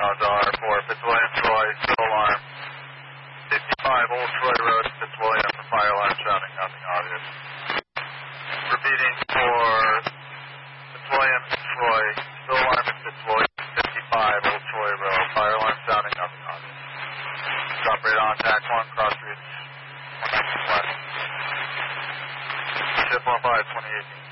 are for Fitzwilliam Troy, still alarm. 55 Old Troy Road, Fitzwilliam for fire alarm shouting, nothing obvious. Repeating for Fitzwilliam Troy, still alarm at Fitzwilliam, 55 Old Troy Road, fire alarm sounding, nothing obvious. Operate on TAC 1, cross reach 119 west. Ship 15, 2018.